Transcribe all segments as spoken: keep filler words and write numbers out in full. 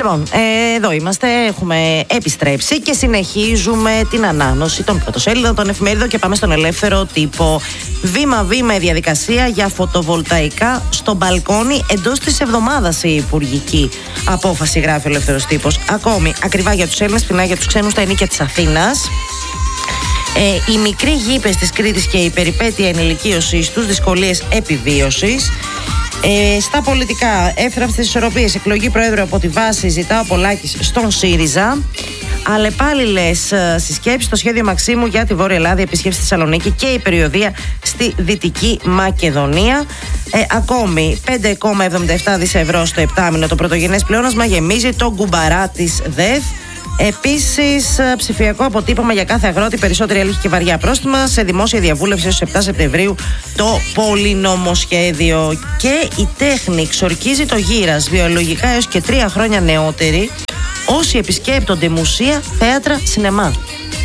Λοιπόν, ε, εδώ είμαστε, έχουμε επιστρέψει και συνεχίζουμε την ανάγνωση των πρωτοσέλιδων των εφημερίδων και πάμε στον ελεύθερο τύπο. Βήμα-βήμα η διαδικασία για φωτοβολταϊκά στο μπαλκόνι εντός της εβδομάδας. Η υπουργική απόφαση, γράφει ο ελεύθερος τύπος. Ακόμη, ακριβά για τους Έλληνες, φθηνά για τους ξένους, τα ενίκια της Αθήνας. Ε, οι μικροί γήπες της Κρήτης και η περιπέτεια ενηλικίωσής τους, δυσκολίες επιβίωσης. Ε, στα πολιτικά, εύθραυστες ισορροπίες, εκλογή Προέδρου από τη βάση, ζητά ο Πολάκης στον ΣΥΡΙΖΑ. Αλλεπάλληλες συσκέψεις στο σχέδιο Μαξίμου για τη Βόρεια Ελλάδα, επίσκεψη στη Θεσσαλονίκη και η περιοδεία στη Δυτική Μακεδονία. Ε, ακόμη, πέντε κόμμα εβδομήντα επτά δισεκατομμύρια ευρώ στο επτάμηνο το πρωτογενές πλεόνασμα γεμίζει το γκουμπαρά της ΔΕΘ. Επίσης, ψηφιακό αποτύπωμα για κάθε αγρότη, περισσότερη αλήθεια και βαριά πρόστιμα σε δημόσια διαβούλευση έως επτά Σεπτεμβρίου το πολυνομοσχέδιο. Και η τέχνη ξορκίζει το γύρας, βιολογικά έως και τρία χρόνια νεότεροι, όσοι επισκέπτονται μουσεία, θέατρα, σινεμά.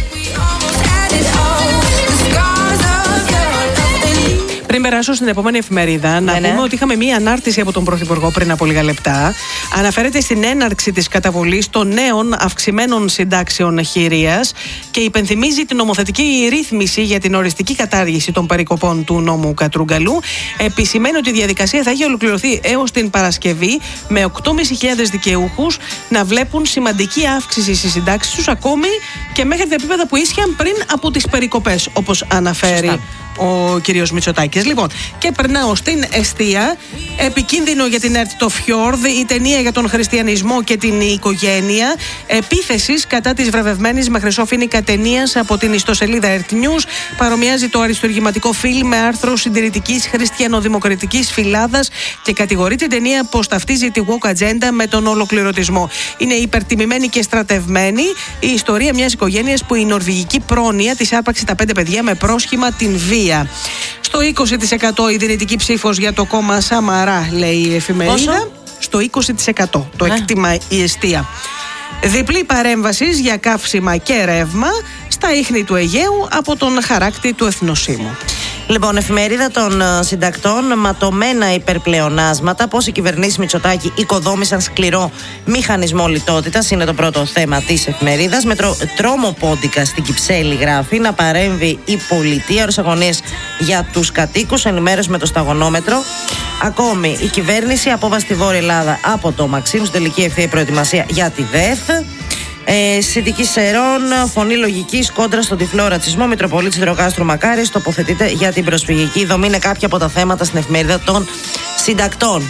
Πριν περάσω στην επόμενη εφημερίδα, να ναι, πούμε ναι. ότι είχαμε μία ανάρτηση από τον Πρωθυπουργό πριν από λίγα λεπτά. Αναφέρεται στην έναρξη της καταβολής των νέων αυξημένων συντάξεων χειρίας και υπενθυμίζει την νομοθετική ρύθμιση για την οριστική κατάργηση των περικοπών του νόμου Κατρούγκαλου. Επισημαίνει ότι η διαδικασία θα έχει ολοκληρωθεί έως την Παρασκευή, με οκτώ χιλιάδες πεντακόσιους δικαιούχους να βλέπουν σημαντική αύξηση στις συντάξεις τους, ακόμη και μέχρι τα επίπεδα που ίσχυαν πριν από τις περικοπές, όπως αναφέρει Σωστά. ο κύριος Μητσοτάκης. Λοιπόν, και περνάω στην εστία. Επικίνδυνο για την ΕΡΤ το Φιόρδ, η ταινία για τον χριστιανισμό και την οικογένεια. Επίθεσης κατά της βραβευμένης με χρυσόφινικα ταινίας από την ιστοσελίδα ΕΡΤ News. Παρομοιάζει το αριστουργηματικό φιλμ με άρθρο συντηρητικής χριστιανοδημοκρατικής φυλάδας και κατηγορεί την ταινία πως ταυτίζει τη woke agenda με τον ολοκληρωτισμό. Είναι υπερτιμημένη και στρατευμένη η ιστορία μιας οικογένειας που η νορβηγική πρόνοια της άρπαξε τα πέντε παιδιά με πρόσχημα την βία. Στο είκοσι τοις εκατό η δυνητική ψήφος για το κόμμα Σαμαρά, λέει η εφημερίδα. Πόσο? Στο είκοσι τοις εκατό το ναι. έκτιμα η εστία. Διπλή παρέμβαση για καύσιμα και ρεύμα στα ίχνη του Αιγαίου από τον χαράκτη του Εθνοσύμου. Λοιπόν, εφημερίδα των συντακτών, ματωμένα υπερπλεονάσματα. Πώς οι κυβερνήσεις Μητσοτάκη οικοδόμησαν σκληρό μηχανισμό λιτότητας. Είναι το πρώτο θέμα της εφημερίδας. Με τρο, τρόμο πόντικα στην Κυψέλη, γράφει, να παρέμβει η πολιτεία. Ώρες αγωνίες για τους κατοίκους. Ενημέρωση με το σταγονόμετρο. Ακόμη, η κυβέρνηση απόβαση στη Βόρεια Ελλάδα από το Μαξίμου. Στην τελική ευθεία προετοιμασία για τη ΔΕΘ. Ε, Συντική Σερών, φωνή λογικής κόντρα στον τυφλό ρατσισμό. Μητροπολίτης Δροκάστρου Μακάρης τοποθετείται για την προσφυγική δομή. Είναι κάποια από τα θέματα στην εφημερίδα των συντακτών.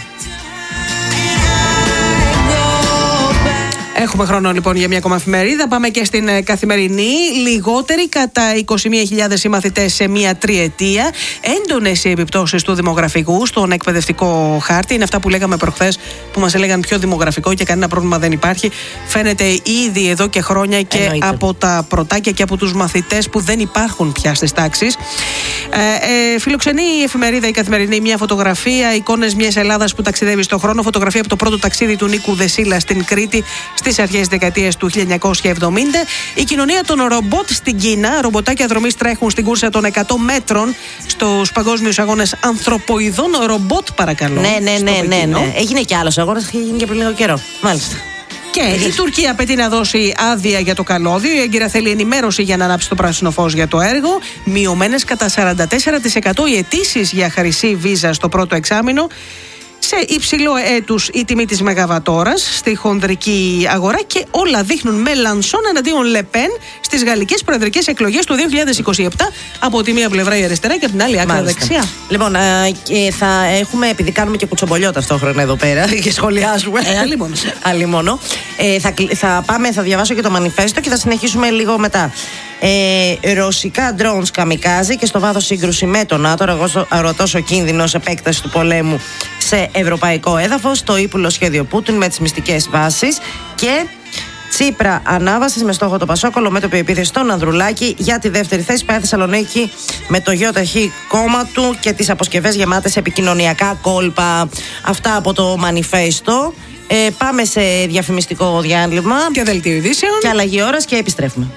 Έχουμε χρόνο λοιπόν για μια ακόμα εφημερίδα. Πάμε και στην ε, Καθημερινή. Λιγότεροι κατά είκοσι μία χιλιάδες οι μαθητές σε μία τριετία. Έντονες οι επιπτώσεις του δημογραφικού στον εκπαιδευτικό χάρτη. Είναι αυτά που λέγαμε προχθές, που μας έλεγαν πιο δημογραφικό και κανένα πρόβλημα δεν υπάρχει. Φαίνεται ήδη εδώ και χρόνια και Εννοείται. από τα πρωτάκια και από τους μαθητές που δεν υπάρχουν πια στις τάξεις. Ε, ε, φιλοξενεί η εφημερίδα η Καθημερινή μια φωτογραφία, εικόνες μιας Ελλάδας που ταξιδεύει στον χρόνο. Φωτογραφία από το πρώτο ταξίδι του Νίκου Δεσίλα στην Κρήτη στις αρχές της δεκαετίας του χίλια εννιακόσια εβδομήντα. Η κοινωνία των ρομπότ στην Κίνα. Ρομποτάκια δρομής τρέχουν στην κούρσα των εκατό μέτρων στους παγκόσμιους αγώνες ανθρωποειδών ρομπότ, παρακαλώ. Ναι, ναι, ναι, ναι, ναι. Έγινε και άλλος αγώνας, είχε γίνει και πριν λίγο καιρό. Μάλιστα. Και η Τουρκία απαιτεί να δώσει άδεια για το καλώδιο. Η Άγκυρα θέλει ενημέρωση για να ανάψει το πράσινο φως για το έργο. Μειωμένες κατά σαράντα τέσσερα τοις εκατό οι αιτήσεις για χρυσή βίζα στο πρώτο εξάμηνο. Σε υψηλό έτους η τιμή της μεγαβατόρας στη χονδρική αγορά και όλα δείχνουν Μελανσόν εναντίον Λεπέν στις γαλλικές προεδρικές εκλογές του δύο χιλιάδες είκοσι επτά. Από τη μία πλευρά η αριστερά και από την άλλη άκρα δεξιά. Λοιπόν, α, και θα έχουμε, επειδή κάνουμε και κουτσομπολιό ταυτόχρονα εδώ πέρα και σχολιάζουμε. Ε, αλλήμον. Αλλήμον. Ε, θα, θα πάμε, θα διαβάσω και το μανιφέστο και θα συνεχίσουμε λίγο μετά. Ε, ρωσικά drones καμικάζι και στο βάθος σύγκρουση με τον ΝΑΤΟ. Αρωτός ο κίνδυνος επέκταση του πολέμου σε ευρωπαϊκό έδαφος. Το ύπουλο σχέδιο Πούτιν με τις μυστικές βάσεις. Και Τσίπρα ανάβασης με στόχο το Πασόκολο με το επίθεση στον Ανδρουλάκη για τη δεύτερη θέση. Πάει Θεσσαλονίκη με το ΙΧ κόμμα του και τις αποσκευές γεμάτες επικοινωνιακά κόλπα. Αυτά από το μανιφέστο. Ε, πάμε σε διαφημιστικό διάλειμμα και δελτίο ειδήσεων και αλλαγή ώρας και επιστρέφουμε.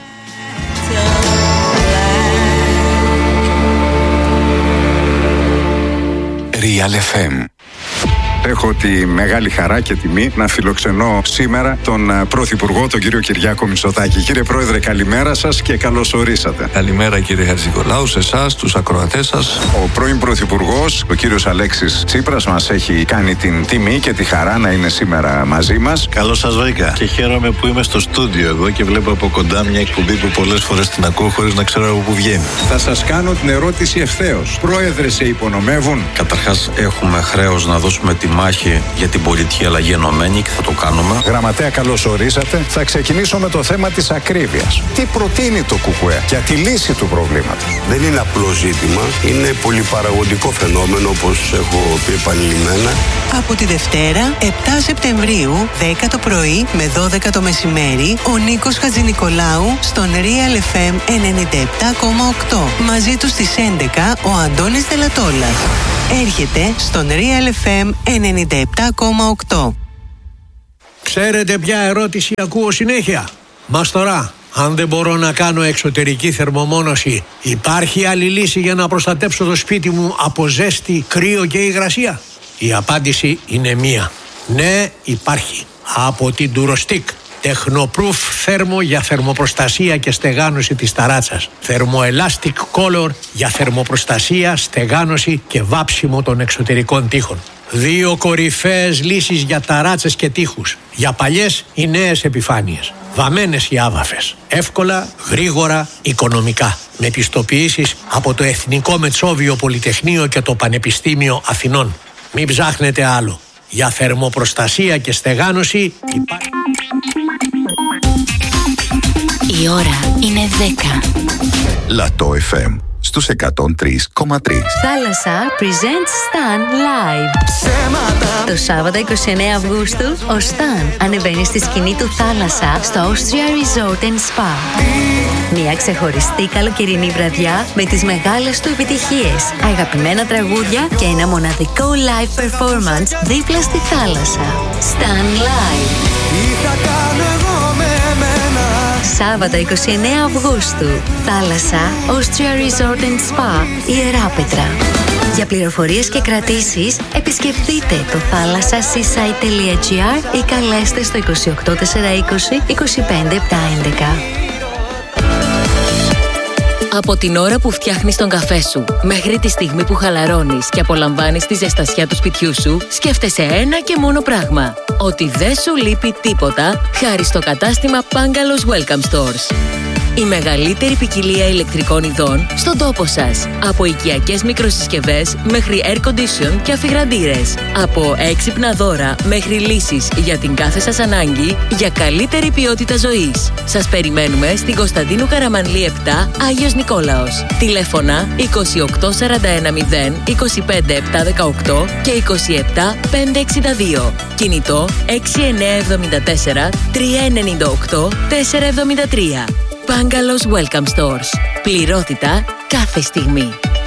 Real εφ εμ Έχω τη μεγάλη χαρά και τιμή να φιλοξενώ σήμερα τον Πρωθυπουργό, τον κύριο Κυριάκο Μητσοτάκη. Κύριε Πρόεδρε, καλημέρα σας και καλώς ορίσατε. Καλημέρα κύριε Χατζηνικολάου, σε εσάς, τους ακροατές σας. Ο πρώην Πρωθυπουργός, ο κύριος Αλέξης Τσίπρας, μας έχει κάνει την τιμή και τη χαρά να είναι σήμερα μαζί μας. Καλώς σας βρήκα και χαίρομαι που είμαι στο στούντιο εδώ και βλέπω από κοντά μια εκπομπή που πολλές φορές την ακούω χωρίς να ξέρω από πού βγαίνει. Θα σας κάνω την ερώτηση ευθέως. Πρόεδρε, σε υπονομεύουν? Καταρχάς, έχουμε χρέος να δώσουμε τη μάχη για την πολιτική αλλαγή ενωμένη και θα το κάνουμε. Γραμματέα, καλώς ορίσατε. Θα ξεκινήσω με το θέμα της ακρίβειας. Τι προτείνει το ΚΚΕ για τη λύση του προβλήματος? Δεν είναι απλό ζήτημα, είναι πολυπαραγωγικό φαινόμενο, όπως έχω πει επανειλημμένα. Από τη Δευτέρα, επτά Σεπτεμβρίου, δέκα το πρωί με δώδεκα το μεσημέρι, ο Νίκος Χατζηνικολάου στον Real εφ εμ ενενήντα επτά κόμμα οκτώ. Μαζί του στις έντεκα ο Αντώνης Δελατόλας. Έρχεται στον Real εφ εμ ενενήντα επτά κόμμα οκτώ. Ξέρετε ποια ερώτηση ακούω συνέχεια? Μας τώρα, αν δεν μπορώ να κάνω εξωτερική θερμομόνωση, υπάρχει άλλη λύση για να προστατέψω το σπίτι μου από ζέστη, κρύο και υγρασία? Η απάντηση είναι μία. Ναι, υπάρχει. Από την Durostick. Technoproof θέρμο για θερμοπροστασία και στεγάνωση της ταράτσας. Thermoelastic Color για θερμοπροστασία, στεγάνωση και βάψιμο των εξωτερικών τοίχων. Δύο κορυφαίες λύσεις για ταράτσες και τοίχους. Για παλιές ή νέες επιφάνειες. Βαμμένες ή άβαφες. Εύκολα, γρήγορα, οικονομικά. Με πιστοποιήσεις από το Εθνικό Μετσόβιο Πολυτεχνείο και το Πανεπιστήμιο Αθηνών. Μην ψάχνετε άλλο. Για θερμοπροστασία και στεγάνωση υπάρχει... Η ώρα είναι δέκα. Λατό εφ εμ στους εκατόν τρία κόμμα τρία. Θάλασσα presents Stan Live. Το Σάββατο είκοσι εννέα Αυγούστου, ο Stan ανεβαίνει στη σκηνή του Θάλασσα στο Austria Resort and Spa. Μια ξεχωριστή καλοκαιρινή βραδιά με τις μεγάλες του επιτυχίες, αγαπημένα τραγούδια και ένα μοναδικό live performance δίπλα στη θάλασσα. Stan Live. Τι θα κάνω εγώ με εμένα. Σάββατο είκοσι εννέα Αυγούστου, Θάλασσα, Austria Resort and Spa, Ιεράπετρα. Για πληροφορίες και κρατήσεις, επισκεφτείτε το θάλασσα seaside τελεία τζι άρ ή καλέστε στο είκοσι οκτώ τετρακόσια είκοσι είκοσι πέντε επτακόσια έντεκα. Από την ώρα που φτιάχνεις τον καφέ σου μέχρι τη στιγμή που χαλαρώνεις και απολαμβάνεις τη ζεστασιά του σπιτιού σου, σκέφτεσαι ένα και μόνο πράγμα. Ότι δεν σου λείπει τίποτα χάρη στο κατάστημα Bungalows Welcome Stores. Η μεγαλύτερη ποικιλία ηλεκτρικών ειδών στον τόπο σας. Από οικιακές μικροσυσκευές μέχρι air condition και αφιγραντήρες. Από έξυπνα δώρα μέχρι λύσεις για την κάθε σας ανάγκη για καλύτερη ποιότητα ζωής. Σας περιμένουμε στην Κωνσταντίνου Καραμανλή επτά, Άγιος Νικόλαος. Τηλέφωνα είκοσι οκτώ σαράντα ένα μηδέν είκοσι πέντε επτακόσια δεκαοκτώ και είκοσι επτά πεντακόσια εξήντα δύο. Κινητό έξι εννιά επτά τέσσερα τρία εννιά οκτώ τέσσερα επτά τρία. Bungalows Welcome Stores. Πληρότητα κάθε στιγμή.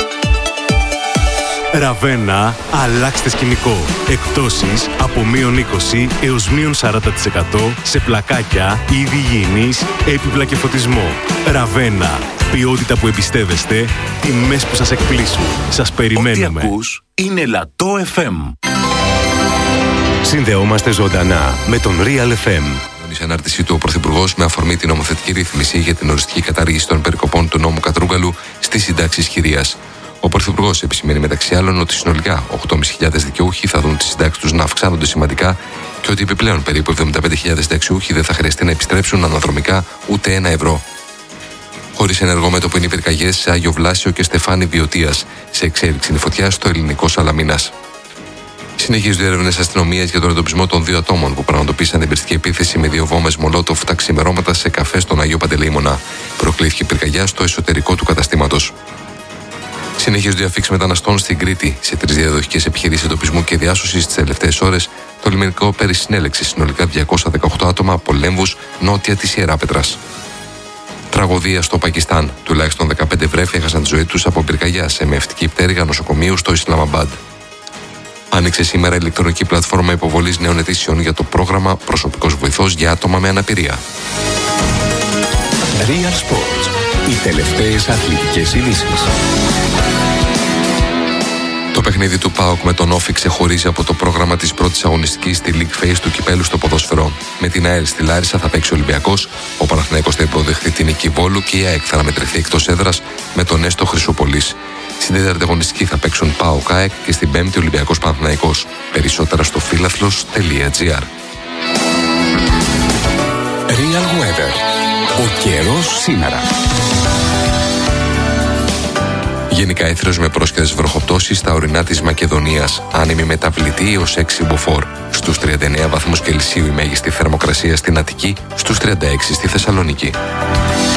Ραβένα, αλλάξτε σκηνικό. Εκπτώσεις από μείον είκοσι έως μείον σαράντα τοις εκατό σε πλακάκια, είδη υγιεινής, έπιπλα και φωτισμό. Ραβένα, ποιότητα που εμπιστεύεστε, τιμές που σας εκπλήσουν. Σας περιμένουμε. Ό,τι ακούς είναι Λατό εφ εμ. Συνδεόμαστε ζωντανά με τον Real εφ εμ. Η ανάρτησή του ο Πρωθυπουργός με αφορμή την νομοθετική ρύθμιση για την οριστική κατάργηση των περικοπών του νόμου Κατρούγκαλου στις συντάξεις χειρίας. Ο Πρωθυπουργός επισημαίνει μεταξύ άλλων ότι συνολικά οκτώ χιλιάδες πεντακόσιοι δικαιούχοι θα δουν τις συντάξεις τους να αυξάνονται σημαντικά και ότι επιπλέον περίπου εβδομήντα πέντε χιλιάδες συνταξιούχοι δεν θα χρειαστεί να επιστρέψουν αναδρομικά ούτε ένα ευρώ. Χωρίς ενεργό μέτωπο είναι οι πυρκαγιές σε Άγιο Βλάσιο και Στεφάνη Βιωτίας. Σε εξέλιξη είναι η φωτιά στο ελληνικό Σαλαμίνας. Συνεχίζονται έρευνες αστυνομίας για τον εντοπισμό των δύο ατόμων που πραγματοποίησαν την πυρηνική επίθεση με δύο βόμβες Μολότοφ τα ξημερώματα σε καφέ στον Αγίο Παντελεήμονα. Προκλήθηκε πυρκαγιά στο εσωτερικό του καταστήματος. Συνεχίζονται οι αφίξεις μεταναστών στην Κρήτη. Σε τρεις διαδοχικές επιχειρήσεις εντοπισμού και διάσωσης τις τελευταίες ώρες, το λιμενικό περισυνέλεξε συνολικά διακόσια δεκαοκτώ άτομα από Λέμβους νότια της Ιεράπετρας. Τραγωδία στο Πακιστάν. Τουλάχιστον δεκαπέντε βρέφη έχασαν τη ζωή τους από πυρκαγιά σε μευτική πτέρυγα νοσοκομείου στο Ισλαμαμπάντ. Άνοιξε σήμερα η ηλεκτρονική πλατφόρμα υποβολής νέων αιτήσεων για το πρόγραμμα Προσωπικός Βοηθός για άτομα με αναπηρία. Real Sports. Οι τελευταίες αθλητικές ειδήσεις. Το παιχνίδι του ΠΑΟΚ με τον Όφη ξεχωρίζει από το πρόγραμμα της πρώτης αγωνιστικής στη League Phase του κυπέλου στο ποδόσφαιρο. Με την ΑΕΛ στη Λάρισα θα παίξει ο Ολυμπιακός, ο Παναθηναϊκός θα υποδεχθεί την Νική Βόλου και η ΑΕΚ θα αναμετρηθεί εκτός έδρας με τον Έστω Χρυσούπολης. Στην τέταρτη αγωνιστική θα παίξουν ΠΑΟΚ ΑΕΚ και στην πέμπτη Ολυμπιακός Παναθηναϊκός. Περισσότερα στο φίλαθλος τελεία τζι άρ. Real Weather. Ο καιρός σήμερα. Γενικά έθριος με πρόσχετες βροχοπτώσεις στα ορεινά της Μακεδονίας. Άνεμη μεταβλητή έως έξι μποφόρ. Στους τριάντα εννέα βαθμούς Κελσίου η μέγιστη θερμοκρασία στην Αττική, στους τριάντα έξι στη Θεσσαλονίκη.